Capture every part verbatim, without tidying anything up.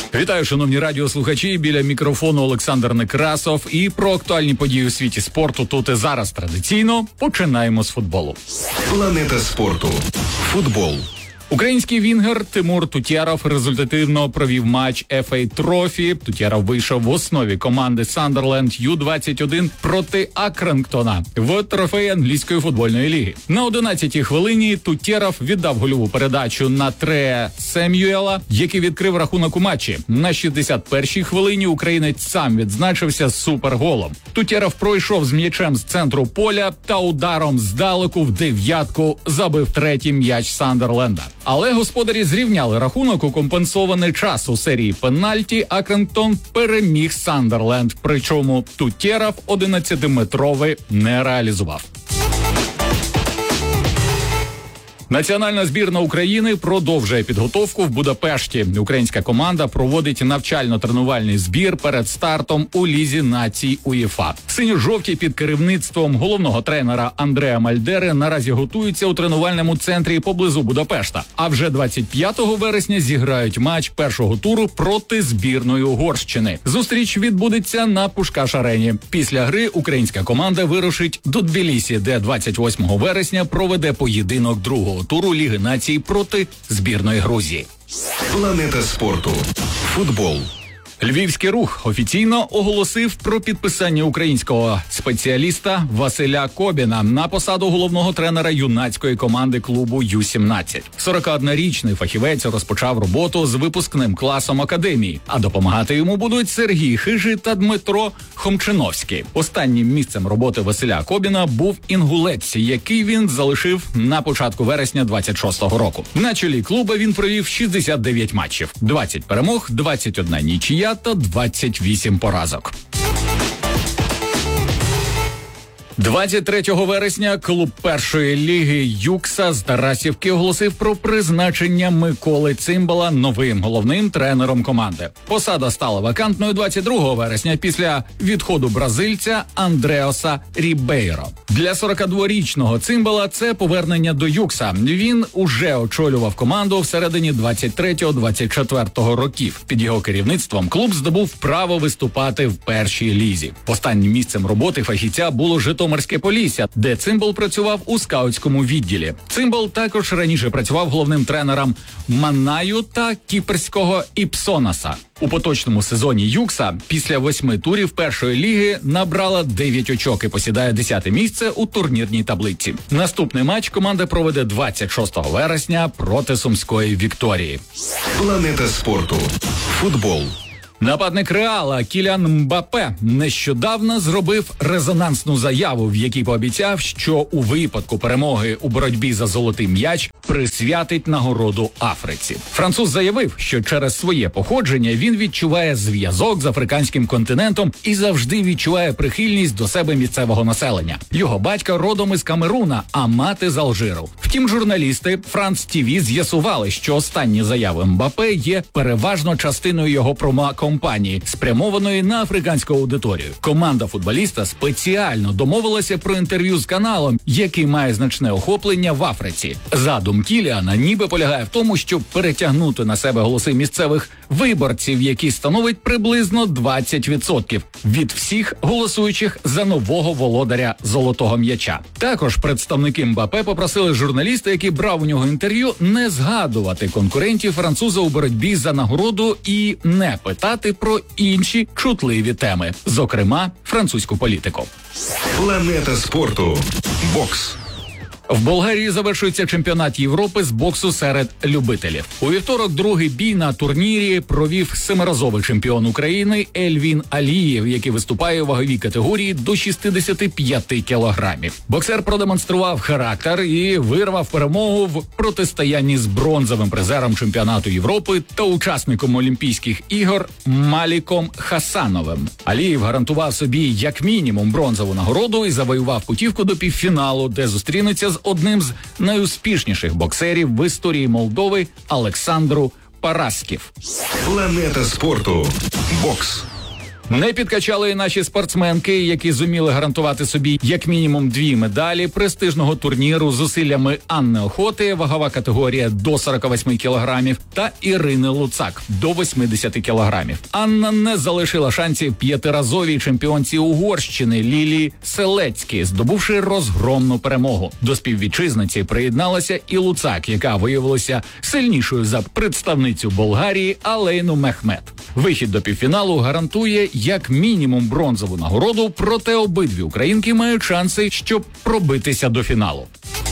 Вітаю, шановні радіослухачі, біля мікрофону Олександр Некрасов. І про актуальні події у світі спорту тут і зараз традиційно починаємо з футболу. Планета спорту. Футбол. Український вінгер Тимур Тутєров результативно провів матч еф ей Трофі. Тутєров вийшов в основі команди Сандерленд ю двадцять один проти Акрінгтона в трофеї англійської футбольної ліги. На одинадцятій хвилині Тутєров віддав гольову передачу на Трея Семюела, який відкрив рахунок у матчі. На шістдесят першій хвилині українець сам відзначився суперголом. Тутєров пройшов з м'ячем з центру поля та ударом здалеку в дев'ятку забив третій м'яч Сандерленда. Але господарі зрівняли рахунок у компенсований час у серії пенальті. Акрінгтон переміг Сандерленд, причому Тутєров одинадцятиметровий не реалізував. Національна збірна України продовжує підготовку в Будапешті. Українська команда проводить навчально-тренувальний збір перед стартом у Лізі націй УЄФА. Синьо-жовті під керівництвом головного тренера Андреа Мальдери наразі готуються у тренувальному центрі поблизу Будапешта. А вже двадцять п'ятого вересня зіграють матч першого туру проти збірної Угорщини. Зустріч відбудеться на Пушкаш-арені. Після гри українська команда вирушить до Тбілісі, де двадцять восьмого вересня проведе поєдинок другого туру Ліги націй проти збірної Грузії. Планета спорту. Футбол. Львівський Рух офіційно оголосив про підписання українського спеціаліста Василя Кобіна на посаду головного тренера юнацької команди клубу ю сімнадцять. сорокаоднорічний фахівець розпочав роботу з випускним класом академії, а допомагати йому будуть Сергій Хижий та Дмитро Хомчиновський. Останнім місцем роботи Василя Кобіна був Інгулець, який він залишив на початку вересня двадцять шостого року. На чолі клуба він провів шістдесят дев'ять матчів, двадцять перемог, двадцять одна нічия та двадцять вісім поразок. двадцять третього вересня клуб першої ліги «Юкса» з Тарасівки оголосив про призначення Миколи Цимбала новим головним тренером команди. Посада стала вакантною двадцять другого вересня після відходу бразильця Андреаса Рібейро. Для сорокадворічного Цимбала це повернення до «Юкса». Він уже очолював команду всередині двадцять третього - двадцять четвертого років. Під його керівництвом клуб здобув право виступати в першій лізі. Останнім місцем роботи фахівця було Житомирське Полісся, де Цимбал працював у скаутському відділі. Цимбал також раніше працював головним тренером Маннаю та кіпрського Іпсонаса. У поточному сезоні «Юкса» після восьми турів першої ліги набрала дев'ять очок і посідає десяте місце у турнірній таблиці. Наступний матч команда проведе двадцять шостого вересня проти Сумської Вікторії. Планета спорту. Футбол. Нападник Реала Кіліан Мбаппе нещодавно зробив резонансну заяву, в якій пообіцяв, що у випадку перемоги у боротьбі за золотий м'яч присвятить нагороду Африці. Француз заявив, що через своє походження він відчуває зв'язок з африканським континентом і завжди відчуває прихильність до себе місцевого населення. Його батько родом із Камеруна, а мати з Алжиру. Втім, журналісти France ті ві з'ясували, що останні заяви Мбаппе є переважно частиною його промо-компанії, спрямованої на африканську аудиторію. Команда футболіста спеціально домовилася про інтерв'ю з каналом, який має значне охоплення в Африці. Задум Кіліана ніби полягає в тому, щоб перетягнути на себе голоси місцевих виборців, які становить приблизно двадцять відсотків від всіх голосуючих за нового володаря золотого м'яча. Також представники Мбаппе попросили журналіста, який брав у нього інтерв'ю, не згадувати конкурентів француза у боротьбі за нагороду і не питати про інші чутливі теми, зокрема французьку політику. Планета спорту. Бокс. В Болгарії завершується чемпіонат Європи з боксу серед любителів. У вівторок другий бій на турнірі провів семиразовий чемпіон України Ельвін Алієв, який виступає у ваговій категорії до шістдесят п'ять кілограмів. Боксер продемонстрував характер і вирвав перемогу в протистоянні з бронзовим призером чемпіонату Європи та учасником Олімпійських ігор Маліком Хасановим. Алієв гарантував собі як мінімум бронзову нагороду і завоював путівку до півфіналу, де зустрінеться з одним з найуспішніших боксерів в історії Молдови Олександру Парасків. Планета спорту. Бокс. Не підкачали і наші спортсменки, які зуміли гарантувати собі як мінімум дві медалі престижного турніру з зусиллями Анни Охоти, вагова категорія до сорока восьми кілограмів, та Ірини Луцак до восьмидесяти кілограмів. Анна не залишила шансів п'ятиразовій чемпіонці Угорщини Лілії Селецькій, здобувши розгромну перемогу. До співвітчизниці приєдналася і Луцак, яка виявилася сильнішою за представницю Болгарії Алейну Мехмет. Вихід до півфіналу гарантує як мінімум бронзову нагороду, проте обидві українки мають шанси, щоб пробитися до фіналу.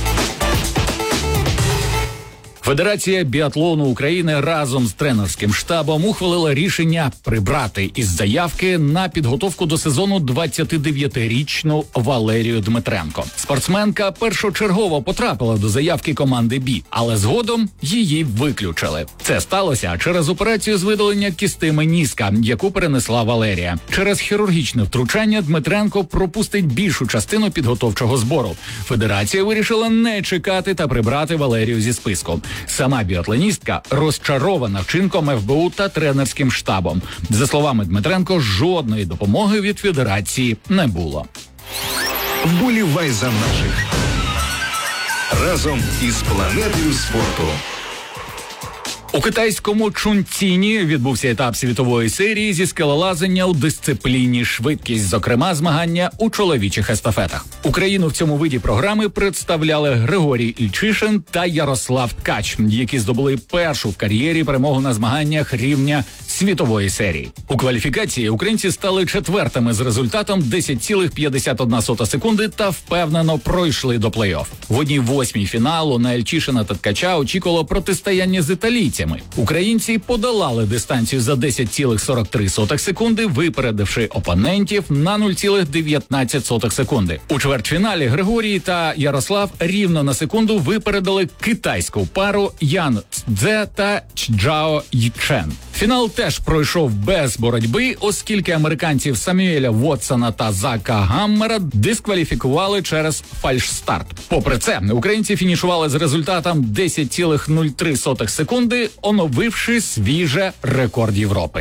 Федерація біатлону України разом з тренерським штабом ухвалила рішення прибрати із заявки на підготовку до сезону двадцятидев'ятирічну Валерію Дмитренко. Спортсменка першочергово потрапила до заявки команди «Бі», але згодом її виключили. Це сталося через операцію з видалення кісти меніска, яку перенесла Валерія. Через хірургічне втручання Дмитренко пропустить більшу частину підготовчого збору. Федерація вирішила не чекати та прибрати Валерію зі списку. Сама біатлоністка розчарована вчинком еф бе у та тренерським штабом. За словами Дмитренко, жодної допомоги від федерації не було. Вболівай за наших. Разом із планетою спорту. У китайському Чунціні відбувся етап світової серії зі скелелазання у дисципліні швидкість, зокрема змагання у чоловічих естафетах. Україну в цьому виді програми представляли Григорій Ільчишин та Ярослав Ткач, які здобули першу в кар'єрі перемогу на змаганнях рівня світової серії. У кваліфікації українці стали четвертими з результатом десять цілих п'ятдесят одна сота секунди та впевнено пройшли до плей-офф. В одній восьмій фіналу на Ільчишина та Ткача очікувало протистояння з італійцями. Українці подолали дистанцію за десять цілих сорок три сотих секунди, випередивши опонентів на нуль цілих дев'ятнадцять сотих секунди. У чвертьфіналі Григорій та Ярослав рівно на секунду випередили китайську пару Ян Цдзе та Чжао Йчен. Фінал теж пройшов без боротьби, оскільки американців Самюеля Вотсона та Зака Гаммера дискваліфікували через фальшстарт. Попри це, українці фінішували з результатом десять цілих нуль три сотих секунди, оновивши свіже рекорд Європи.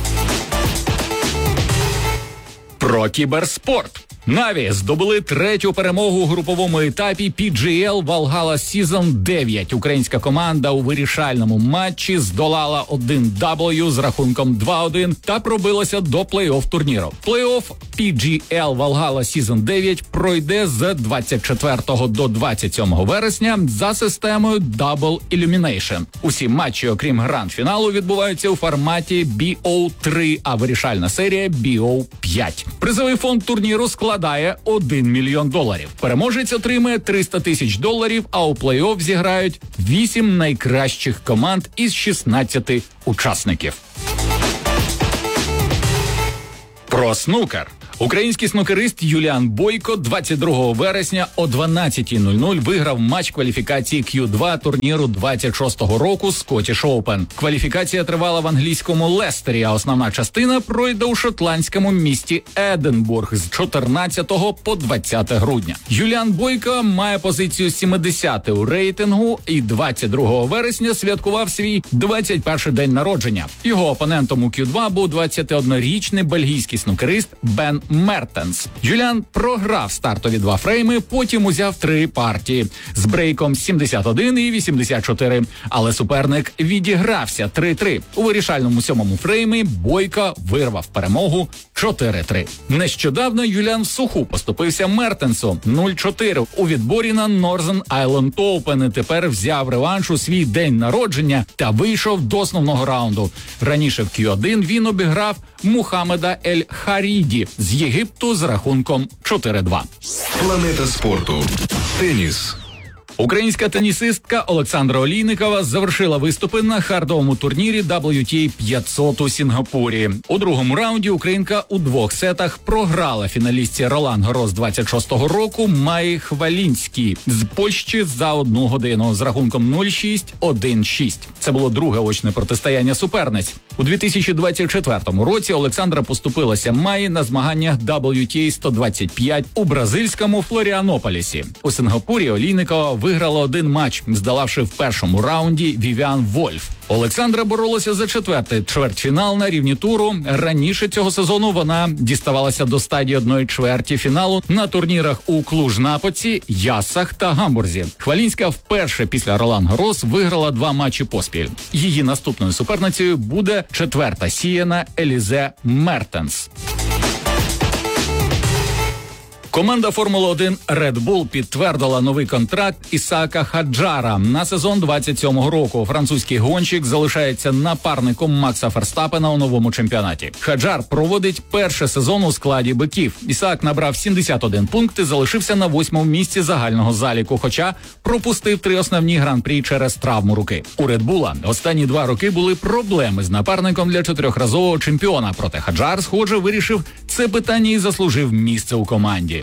Про кіберспорт. Наві здобули третю перемогу у груповому етапі пі джі ел Valhalla Season дев'ять. Українська команда у вирішальному матчі здолала один дабл ю з рахунком два один та пробилася до плей-офф турніру. Плей-офф пі джі ел Valhalla Season дев'ять пройде з двадцять четвертого до двадцять сьомого вересня за системою Double Elimination. Усі матчі, окрім гранд-фіналу, відбуваються у форматі бі о три, а вирішальна серія бі о п'ять. Призовий фонд турніру складає складає один мільйон доларів. Переможець отримає триста тисяч доларів, а у плей-офф зіграють вісім найкращих команд із шістнадцяти учасників. Про снукер. Український снукерист Юліан Бойко двадцять другого вересня о дванадцятій нуль нуль виграв матч кваліфікації к'ю два турніру двадцять шостого року Scottish Open. Кваліфікація тривала в англійському Лестері, а основна частина пройде у шотландському місті Единбург з чотирнадцятого по двадцяте грудня. Юліан Бойко має позицію сімдесятий у рейтингу і двадцять другого вересня святкував свій двадцять перший день народження. Його опонентом у к'ю два був двадцятиоднорічний бельгійський снукерист Бен Мертенс. Юліан програв стартові два фрейми, потім узяв три партії з брейком сімдесят один і вісімдесят чотири, але суперник відігрався три три. У вирішальному сьомому фреймі Бойко вирвав перемогу чотири три. Нещодавно Юліан в суху поступився Мертенсу нуль чотири у відборі на Northern Ireland Open і тепер взяв реванш у свій день народження та вийшов до основного раунду. Раніше в к'ю один він обіграв Мухаммеда Ель-Харіді з Єгипту з рахунком чотири два. Планета спорту. Теніс. Українська тенісистка Олександра Олійникова завершила виступи на хардовому турнірі дабл ю ті ей п'ятсот у Сінгапурі. У другому раунді українка у двох сетах програла фіналістці Ролан Гарос двадцять шостого року Маї Хвалінській з Польщі за одну годину з рахунком нуль шість - один шість. Це було друге очне протистояння суперниць. У дві тисячі двадцять четвертому році Олександра поступилася Маї на змаганнях дабл ю ті ей сто двадцять п'ять у бразильському Флоріанополісі. У Сингапурі Олійникова виграла один матч, здолавши в першому раунді Вівіан Вольф. Олександра боролася за четвертий чвертьфінал на рівні туру. Раніше цього сезону вона діставалася до стадії одної чверті фіналу на турнірах у Клуж-Напоці, Яссах та Гамбурзі. Хвалінська вперше після Ролан Гарос виграла два матчі поспіль. Її наступною суперницею буде четверта сіяна Елізе Мертенс. Команда Формули один Red Bull підтвердила новий контракт Ісаака Хаджара на сезон двадцять сьомого року. Французький гонщик залишається напарником Макса Ферстапена у новому чемпіонаті. Хаджар проводить перший сезон у складі биків. Ісаак набрав сімдесят один пункт і залишився на восьмому місці загального заліку, хоча пропустив три основні гран-прі через травму руки. У Red Bull останні два роки були проблеми з напарником для чотирьохразового чемпіона, проте Хаджар, схоже, вирішив це питання і заслужив місце у команді.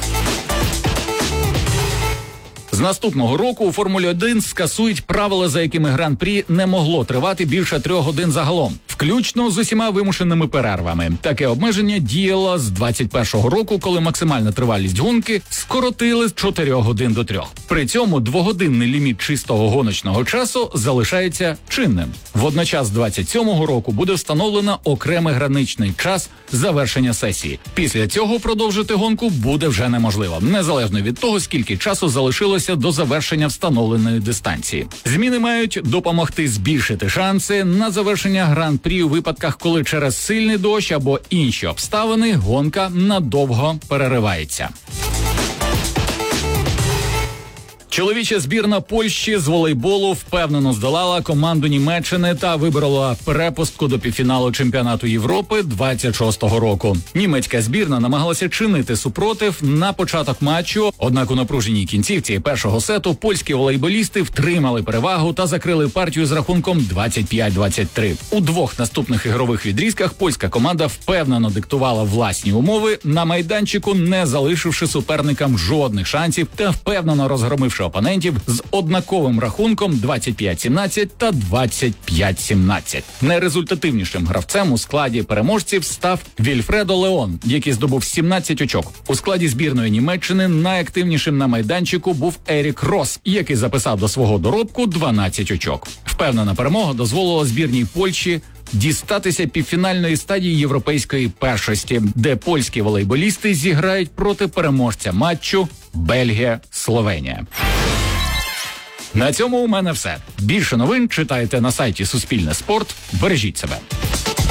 З наступного року у Формулі один скасують правила, за якими гран-прі не могло тривати більше трьох годин загалом, включно з усіма вимушеними перервами. Таке обмеження діяло з двадцять першого року, коли максимальна тривалість гонки скоротили з чотирьох годин до трьох. При цьому двогодинний ліміт чистого гоночного часу залишається чинним. Водночас з двадцять сьомого року буде встановлено окремий граничний час завершення сесії. Після цього продовжити гонку буде вже неможливо, незалежно від того, скільки часу залишилося до завершення встановленої дистанції. Зміни мають допомогти збільшити шанси на завершення гран-прі у випадках, коли через сильний дощ або інші обставини гонка надовго переривається. Чоловіча збірна Польщі з волейболу впевнено здолала команду Німеччини та виборола перепустку до півфіналу чемпіонату Європи двадцять шостого року. Німецька збірна намагалася чинити супротив на початок матчу, однак у напруженій кінцівці першого сету польські волейболісти втримали перевагу та закрили партію з рахунком двадцять п'ять двадцять три. У двох наступних ігрових відрізках польська команда впевнено диктувала власні умови на майданчику, не залишивши суперникам жодних шансів та впевнено розгромивши опонентів з однаковим рахунком двадцять п'ять сімнадцять та двадцять п'ять сімнадцять. Найрезультативнішим гравцем у складі переможців став Вільфредо Леон, який здобув сімнадцять очок. У складі збірної Німеччини найактивнішим на майданчику був Ерік Рос, який записав до свого доробку дванадцять очок. Впевнена перемога дозволила збірній Польщі дістатися півфінальної стадії європейської першості, де польські волейболісти зіграють проти переможця матчу Бельгія-Словенія. На цьому у мене все. Більше новин читайте на сайті Суспільне Спорт. Бережіть себе.